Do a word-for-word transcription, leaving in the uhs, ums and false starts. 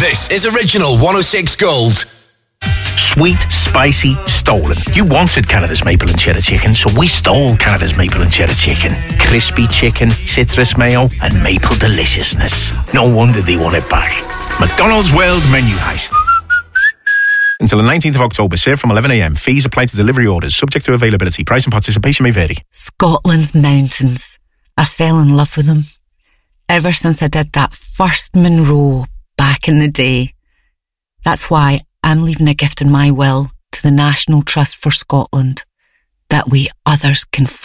This is Original one oh six Gold. Sweet, spicy, stolen. You wanted Canada's maple and cheddar chicken, so we stole Canada's maple and cheddar chicken. Crispy chicken, citrus mayo, and maple deliciousness. No wonder they want it back. McDonald's World Menu Heist. Until the nineteenth of October, served from eleven a.m. Fees apply to delivery orders, subject to availability. Price and participation may vary. Scotland's mountains. I fell in love with them. Ever since I did that first Munro back in the day. That's why I'm leaving a gift in my will to the National Trust for Scotland. That way others can